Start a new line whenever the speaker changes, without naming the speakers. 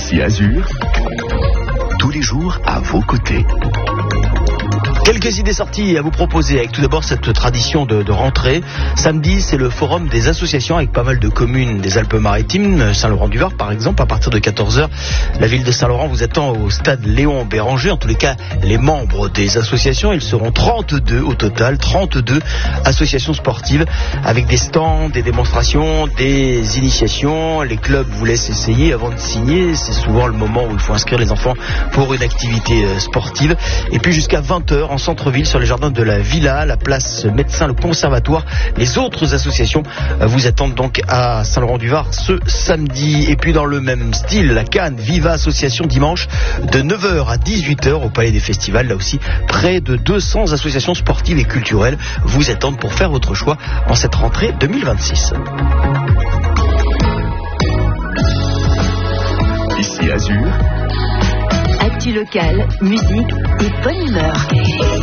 Ici Azur, tous les jours à vos côtés.
Quelques idées sorties à vous proposer, avec tout d'abord cette tradition de rentrée. Samedi, c'est le forum des associations avec pas mal de communes des Alpes-Maritimes, Saint-Laurent-du-Var par exemple. À partir de 14h, la ville de Saint-Laurent vous attend au stade Léon Béranger. En tous les cas, les membres des associations, ils seront 32 au total, 32 associations sportives avec des stands, des démonstrations, des initiations. Les clubs vous laissent essayer avant de signer. C'est souvent le moment où il faut inscrire les enfants pour une activité sportive. Et puis jusqu'à 20h, en centre-ville, sur les jardins de la Villa, la place Médecin, le Conservatoire. Les autres associations vous attendent donc à Saint-Laurent-du-Var ce samedi. Et puis dans le même style, la Cannes Viva Association dimanche de 9h à 18h au Palais des Festivals. Là aussi, près de 200 associations sportives et culturelles vous attendent pour faire votre choix en cette rentrée 2026.
Ici Azur,
Actu locale, musique et bonne humeur.